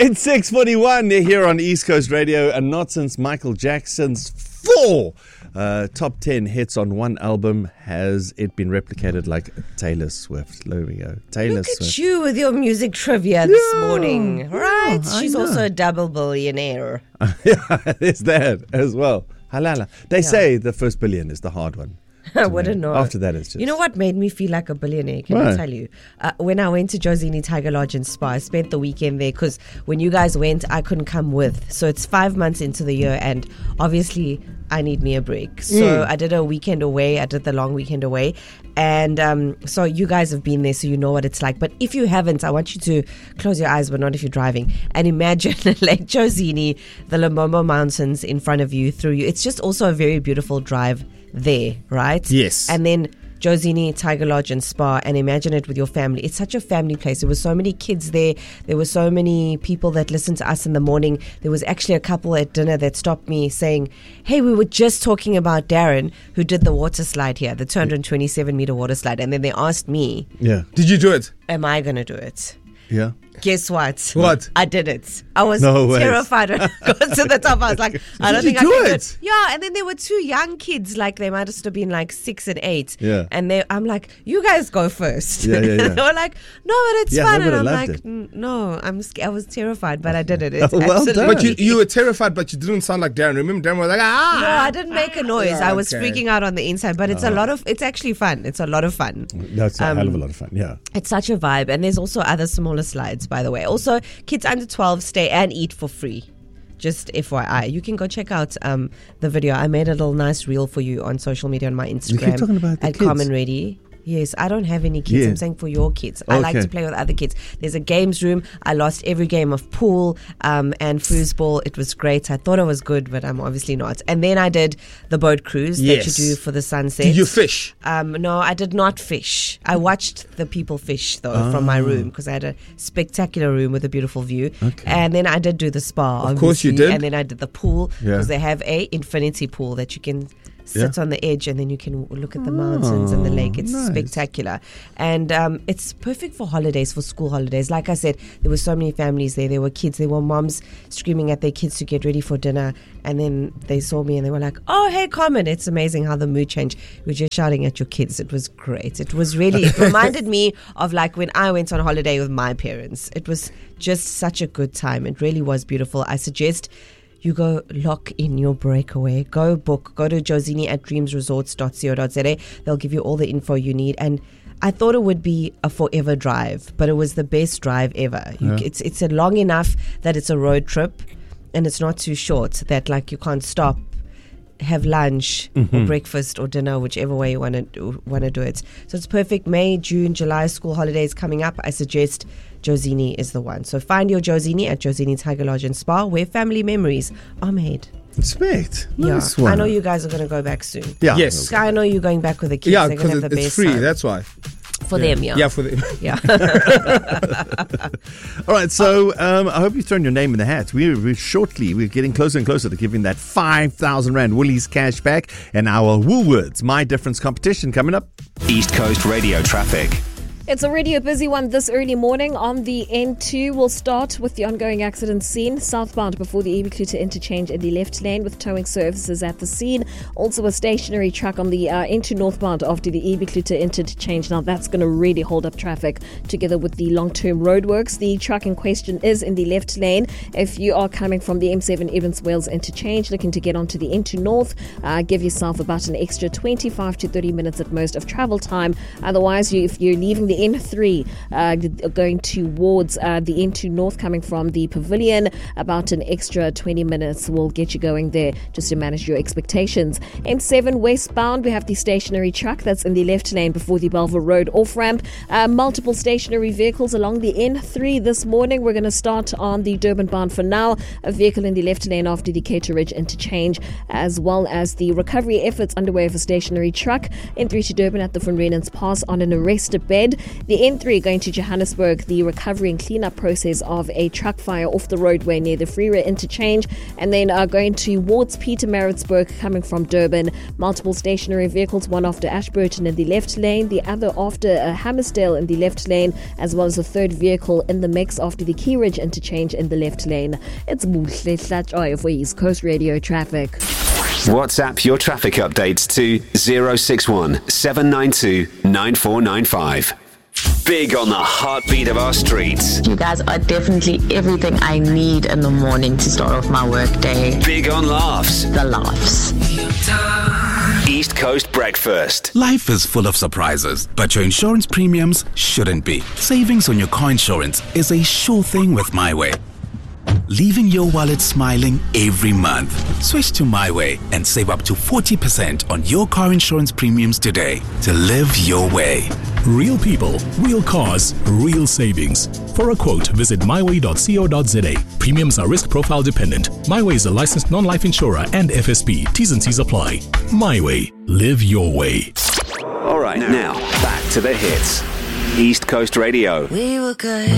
It's 6:41 here on East Coast Radio, and not since Michael Jackson's 4 top 10 hits on one album has it been replicated like Taylor Swift. There we go. Look at you with your music trivia this morning. Right. She's also a double billionaire. Yeah, there's that as well. Halala. They say the first billion is the hard one. I wouldn't know. After that, it's just... You know what made me feel like a billionaire? Can I tell you? When I went to Jozini Tiger Lodge and Spa, I spent the weekend there because when you guys went, I couldn't come with. So it's 5 months into the year, and obviously I need me a break. So I did a weekend away. I did the long weekend away. And so you guys have been there, so you know what it's like. But if you haven't, I want you to close your eyes, but not if you're driving, and imagine Lake Jozini, the Limpopo Mountains in front of you, through you. It's just also a very beautiful drive there, right? Yes. And then Jozini Tiger Lodge and Spa, and imagine it with your family. It's such a family place. There were so many kids there. There were so many people that listened to us in the morning. There was actually a couple at dinner that stopped me saying, hey, we were just talking about Darren who did the water slide here, the 227 meter water slide. And then they asked me, did you do it? Am I going to do it? Yeah. Guess what? What? I did it. I was No terrified when I got to the top. I was like, I don't think I you can do do it? it. Yeah, and then there were 2 young kids, like they might have been like 6 and 8. Yeah. And I'm like, you guys go first. Yeah. They were like, no, but it's Yeah, fun. they And I'm would've like, loved no, I was terrified, but I did it. It's Well absolutely. done. But you were terrified, but you didn't sound like Darren. Remember, Darren was like, No, I didn't make a noise. Yeah, I was okay. freaking out on the inside, but it's it's actually fun. It's a lot of fun. That's a hell of a lot of fun, yeah. It's such a vibe. And there's also other smaller slides, by the way. Also, kids under 12 stay and eat for free. Just FYI. You can go check out the video. I made a little nice reel for you on social media on my Instagram. keep talking about the at kids. Common Ready. Yes, I don't have any kids. Yeah. I'm saying for your kids. I like Okay. to play with other kids. There's a games room. I lost every game of pool and foosball. It was great. I thought I was good, but I'm obviously not. And then I did the boat cruise that Yes. you do for the sunset. did you fish? No, I did not fish. I watched the people fish, though, from my room because I had a spectacular room with a beautiful view. Okay. And then I did do the spa, Of course you obviously. did. And then I did the pool Yeah. because they have a infinity pool that you can sit on the edge and then you can look at the mountains and the lake. It's nice. spectacular. And it's perfect for holidays, for school holidays. Like I said, there were so many families there. There were kids. There were moms screaming at their kids to get ready for dinner. And then they saw me and they were like, oh, hey, Carmen. It's amazing how the mood changed. You were just shouting at your kids. It was great. It was really, it reminded me of like when I went on holiday with my parents. It was just such a good time. It really was beautiful. I suggest you go lock in your breakaway. Go book. Go to Jozini at dreamsresorts.co.za. They'll give you all the info you need. And I thought it would be a forever drive, but it was the best drive ever. It's a long enough that it's a road trip, and it's not too short that like you can't stop, have lunch or breakfast or dinner, whichever way you want to do it. So it's perfect. May, June, July, school holidays coming up. I suggest Jozini is the one. So find your Jozini at Jozini Tiger Lodge and Spa, where family memories are made. Respect. Nice Yeah, one. I know you guys are going to go back soon. Yeah. Yes. Sky, I know you're going back with the kids. Yeah, They're going because to have the it's best free. time. That's why. For them, yeah. Yeah, for the Yeah. All right, so I hope you've thrown your name in the hat. We're getting closer and closer to giving that 5,000 Rand Woolies cash back and our Woolworths My Difference competition coming up. East Coast Radio traffic. It's already a busy one this early morning on the N2. We'll start with the ongoing accident scene southbound before the EB Kluter interchange in the left lane with towing services at the scene. Also a stationary truck on the N2 northbound after the EB Kluter interchange. Now that's going to really hold up traffic together with the long-term roadworks. The truck in question is in the left lane. If you are coming from the M7 Evans Wales interchange looking to get onto the N2 north, give yourself about an extra 25 to 30 minutes at most of travel time. Otherwise, if you're leaving the N3 going towards the N2 north coming from the pavilion, about an extra 20 minutes will get you going there just to manage your expectations. M7 westbound, we have the stationary truck that's in the left lane before the Belleville Road off-ramp. Multiple stationary vehicles along the N3 this morning. We're going to start on the Durban bound for now. A vehicle in the left lane after the Cater Ridge interchange, as well as the recovery efforts underway of a stationary truck. N3 to Durban at the Van Renens Pass on an arrested bed. The N3 going to Johannesburg, the recovery and cleanup process of a truck fire off the roadway near the Freeway interchange, and then going towards Pietermaritzburg coming from Durban. Multiple stationary vehicles, one after Ashburton in the left lane, the other after Hammersdale in the left lane, as well as a third vehicle in the mix after the Key Ridge interchange in the left lane. It's Muhle Hlatshwayo for East Coast Radio Traffic. WhatsApp your traffic updates to 061 792 9495. Big on the heartbeat of our streets. You guys are definitely everything I need in the morning to start off my work day. Big on laughs. The laughs. East Coast Breakfast. Life is full of surprises, but your insurance premiums shouldn't be. Savings on your car insurance is a sure thing with MyWay. Leaving your wallet smiling every month. Switch to MyWay and save up to 40% on your car insurance premiums today to live your way. Real people, real cars, real savings. For a quote, visit myway.co.za. Premiums are risk profile dependent. MyWay is a licensed non-life insurer and FSP. T's and C's apply. MyWay. Live your way. All right, now back to the hits. East Coast Radio. We were good.